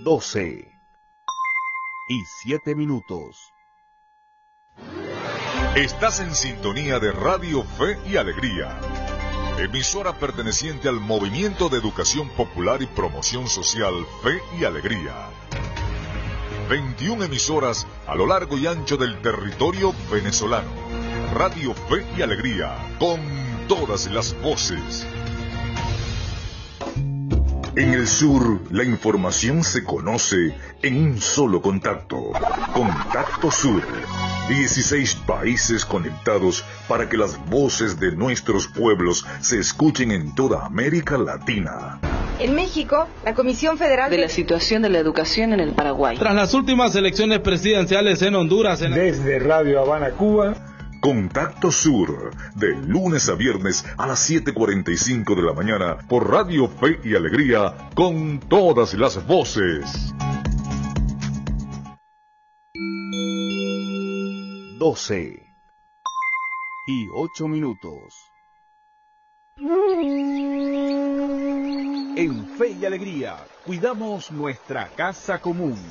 12:07. Estás en sintonía de Radio Fe y Alegría, emisora perteneciente al Movimiento de Educación Popular y Promoción Social Fe y Alegría. 21 emisoras a lo largo y ancho del territorio venezolano. Radio Fe y Alegría, con todas las voces. En el sur, la información se conoce en un solo contacto. Contacto Sur. 16 países conectados para que las voces de nuestros pueblos se escuchen en toda América Latina. En México, la Comisión Federal de la situación de la educación en el Paraguay. Tras las últimas elecciones presidenciales en Honduras. Desde Radio Habana, Cuba. Contacto Sur, de lunes a viernes a las 7:45 de la mañana por Radio Fe y Alegría, con todas las voces. 12:08. En Fe y Alegría, cuidamos nuestra casa común.